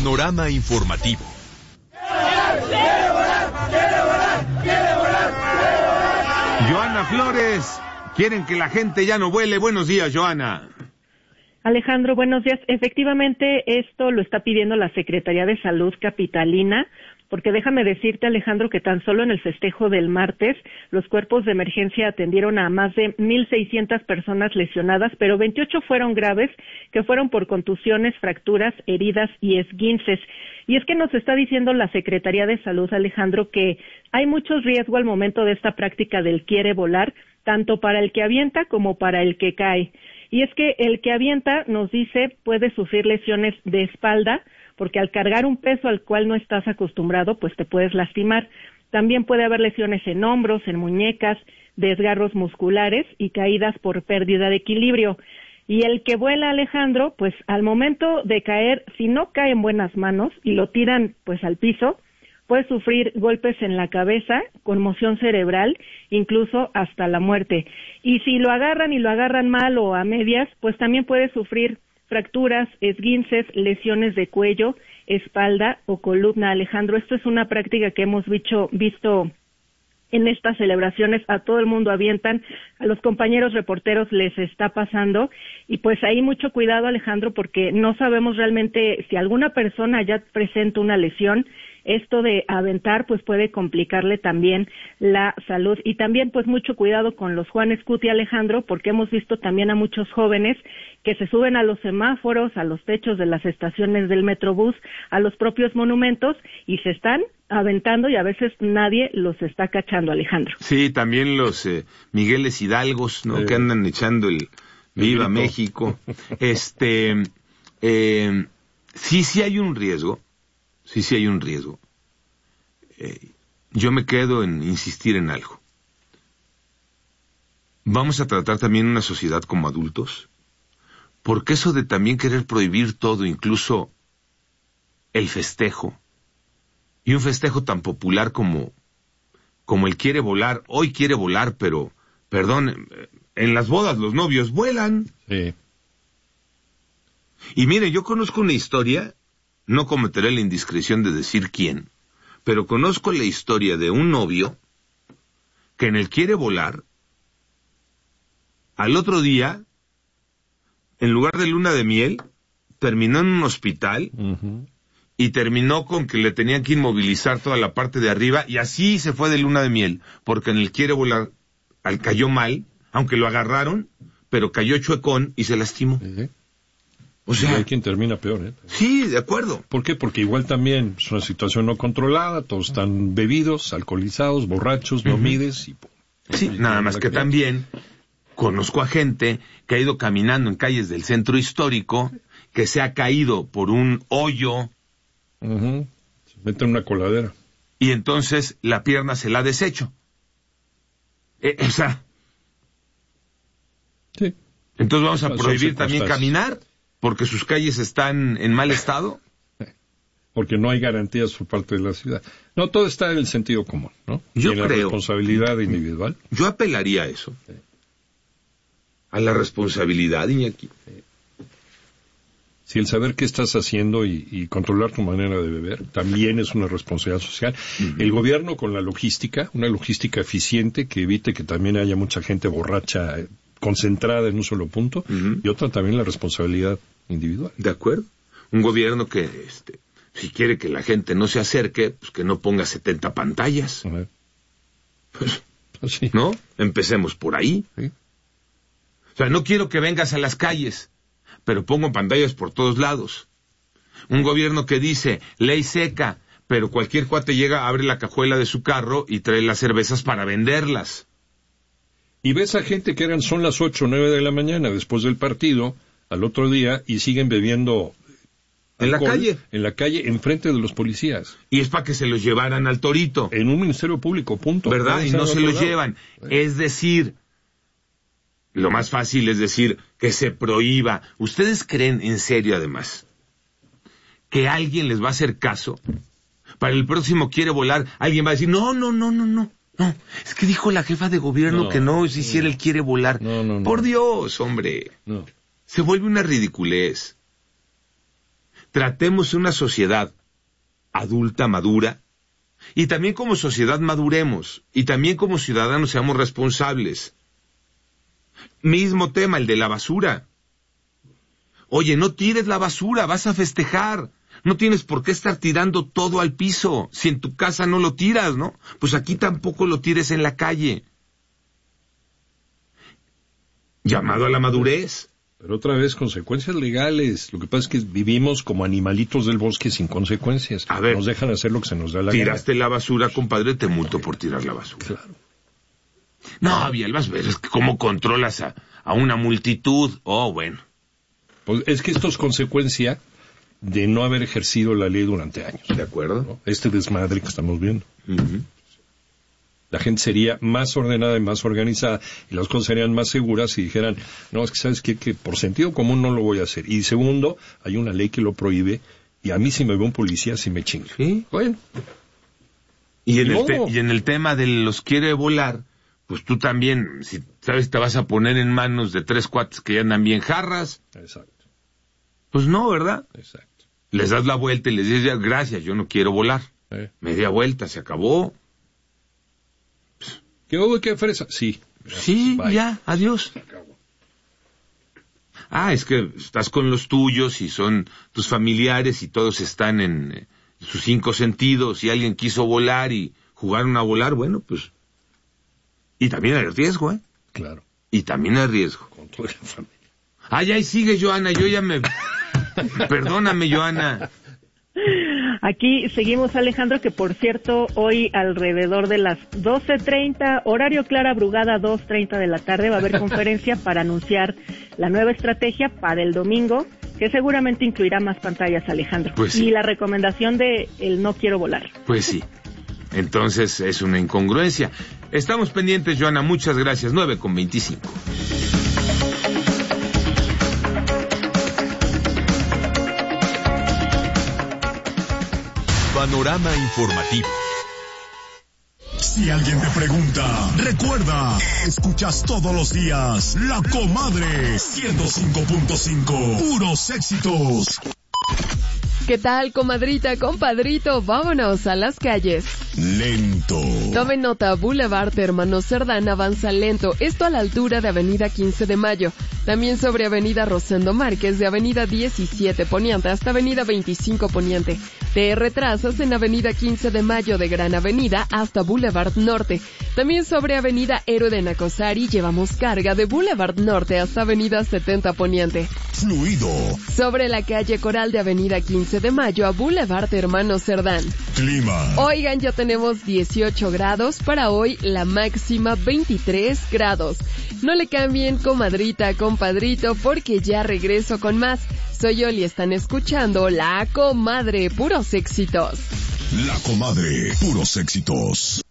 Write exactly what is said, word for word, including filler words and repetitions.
Panorama informativo. Joana Flores, quieren que la gente ya no vuele. Buenos días, Joana. Alejandro, buenos días. Efectivamente, esto lo está pidiendo la Secretaría de Salud capitalina, porque déjame decirte, Alejandro, que tan solo en el festejo del martes, los cuerpos de emergencia atendieron a más de mil seiscientas personas lesionadas, pero veintiocho fueron graves, que fueron por contusiones, fracturas, heridas y esguinces. Y es que nos está diciendo la Secretaría de Salud, Alejandro, que hay mucho riesgo al momento de esta práctica del quiere volar, tanto para el que avienta como para el que cae. Y es que el que avienta, nos dice, puede sufrir lesiones de espalda, porque al cargar un peso al cual no estás acostumbrado, pues te puedes lastimar. También puede haber lesiones en hombros, en muñecas, desgarros musculares y caídas por pérdida de equilibrio. Y el que vuela, Alejandro, pues al momento de caer, si no cae en buenas manos y lo tiran pues al piso, puede sufrir golpes en la cabeza, conmoción cerebral, incluso hasta la muerte. Y si lo agarran y lo agarran mal o a medias, pues también puede sufrir fracturas, esguinces, lesiones de cuello, espalda o columna. Alejandro, esto es una práctica que hemos visto, visto en estas celebraciones. A todo el mundo avientan, a los compañeros reporteros les está pasando, y pues ahí mucho cuidado, Alejandro, porque no sabemos realmente si alguna persona ya presenta una lesión. Esto de aventar pues puede complicarle también la salud. Y también pues mucho cuidado con los Juan Scuti, Alejandro, porque hemos visto también a muchos jóvenes que se suben a los semáforos, a los techos de las estaciones del Metrobús, a los propios monumentos, y se están aventando y a veces nadie los está cachando, Alejandro. Sí, también los eh, Migueles Hidalgos, ¿no? Eh, que andan echando el Viva México. Este, eh, sí, sí hay un riesgo. Sí, sí hay un riesgo. Eh, yo me quedo en insistir en algo. Vamos a tratar también una sociedad como adultos, porque eso de también querer prohibir todo, incluso el festejo, y un festejo tan popular como, como el quiere volar, hoy quiere volar, pero, perdón, en las bodas los novios vuelan. Sí. Y mire, yo conozco una historia. No cometeré la indiscreción de decir quién, pero conozco la historia de un novio que en el quiere volar, al otro día, en lugar de luna de miel, terminó en un hospital, uh-huh. y terminó con que le tenían que inmovilizar toda la parte de arriba, y así se fue de luna de miel, porque en el quiere volar al cayó mal, aunque lo agarraron, pero cayó chuecón y se lastimó. Uh-huh. O sea, hay quien termina peor, ¿eh? Sí, de acuerdo. ¿Por qué? Porque igual también es una situación no controlada, todos están bebidos, alcoholizados, borrachos, no uh-huh. mides y... Sí, y nada más que crianza. También conozco a gente que ha ido caminando en calles del centro histórico, que se ha caído por un hoyo. Uh-huh. Se mete en una coladera. Y entonces la pierna se la ha deshecho. Eh, o sea... Sí. Entonces vamos a prohibir también caminar, porque sus calles están en mal estado. Porque no hay garantías por parte de la ciudad. No, todo está en el sentido común, ¿no? Yo y en creo. la responsabilidad individual. Yo apelaría a eso. Sí. A la responsabilidad, Iñaki. Sí. Si el saber qué estás haciendo y, y controlar tu manera de beber también es una responsabilidad social. Uh-huh. El gobierno con la logística, una logística eficiente que evite que también haya mucha gente borracha concentrada en un solo punto, uh-huh. y otra también la responsabilidad individual. De acuerdo. Un gobierno que, este, si quiere que la gente no se acerque, pues que no ponga setenta pantallas. Uh-huh. Pues, pues sí. ¿No? Empecemos por ahí. Sí. O sea, no quiero que vengas a las calles, pero pongo pantallas por todos lados. Un gobierno que dice, ley seca, pero cualquier cuate llega, abre la cajuela de su carro y trae las cervezas para venderlas. Y ves a gente que eran, son las ocho o nueve de la mañana después del partido, al otro día, y siguen bebiendo en la calle. En la calle, enfrente de los policías. Y es para que se los llevaran al torito. En un ministerio público, punto. ¿Verdad? Y no se los llevan. Es decir, lo más fácil es decir que se prohíba. ¿Ustedes creen en serio, además, que alguien les va a hacer caso? Para el próximo quiere volar, alguien va a decir, no, no, no, no, no. No, es que dijo la jefa de gobierno no, que no se hiciera el quiere volar. No, no, no. Por Dios, hombre. No. Se vuelve una ridiculez. tratemos una sociedad adulta, madura, y también como sociedad maduremos, y también como ciudadanos seamos responsables. Mismo tema, el de la basura. Oye, no tires la basura, vas a festejar. No tienes por qué estar tirando todo al piso. Si en tu casa no lo tiras, ¿no? Pues aquí tampoco lo tires en la calle. Llamado a la madurez. Pero otra vez, consecuencias legales. Lo que pasa es que vivimos como animalitos del bosque sin consecuencias. A ver, nos dejan hacer lo que se nos da la gana. Tiraste la basura, compadre, te multo por tirar la basura. Claro. No, Vielbas, es que cómo controlas a, a una multitud. Oh, bueno. Pues es que esto es consecuencia de no haber ejercido la ley durante años. ¿De acuerdo? ¿No? Este desmadre que estamos viendo. Uh-huh. La gente sería más ordenada y más organizada y las cosas serían más seguras si dijeran, no, es que sabes qué, que por sentido común no lo voy a hacer. Y segundo, hay una ley que lo prohíbe y a mí si me ve un policía sí me chinga. ¿Sí? Bueno. Y en, el te- y en el tema de los quiere volar, pues tú también, si sabes, te vas a poner en manos de tres cuates que ya andan bien jarras. Exacto. Pues no, ¿verdad? Exacto. Les das la vuelta y les dices, gracias, yo no quiero volar. ¿Eh? Media vuelta, se acabó. ¿Qué hubo? ¿Qué fresa? Sí. Sí, Bye. ya, adiós. Ah, es que estás con los tuyos y son tus familiares y todos están en eh, sus cinco sentidos y alguien quiso volar y jugaron a volar, bueno, pues... Y también hay riesgo, ¿eh? Claro. Y también hay riesgo. Con toda la familia. Ah, ya ahí sigue, Joana, yo ya me... Perdóname, Joana. Aquí seguimos, Alejandro, que por cierto, hoy alrededor de las doce treinta, horario Clara Brugada, dos treinta de la tarde, va a haber conferencia para anunciar la nueva estrategia para el domingo, que seguramente incluirá más pantallas, Alejandro. Pues sí. Y la recomendación de el no quiero volar. Pues sí. Entonces es una incongruencia. Estamos pendientes, Joana, muchas gracias. nueve con veinticinco. Panorama informativo. Si alguien te pregunta, recuerda, escuchas todos los días La Comadre ciento cinco punto cinco, puros éxitos. ¿Qué tal, comadrita, compadrito? Vámonos a las calles. Lento. Tomen nota, Boulevard Hermano Cerdán avanza lento, esto a la altura de Avenida quince de Mayo. También sobre Avenida Rosendo Márquez, de Avenida diecisiete Poniente hasta Avenida veinticinco Poniente. Te retrasas en Avenida quince de Mayo de Gran Avenida hasta Boulevard Norte. También sobre Avenida Héroe de Nacosari llevamos carga de Boulevard Norte hasta Avenida setenta Poniente. Fluido. Sobre la calle Coral de Avenida quince de Mayo a Boulevard Hermano Cerdán. Clima. Oigan, ya tenemos dieciocho grados, para hoy la máxima veintitrés grados. No le cambien, comadrita, compadrito, porque ya regreso con más. Soy Yoli, están escuchando La Comadre, puros éxitos. La Comadre, puros éxitos.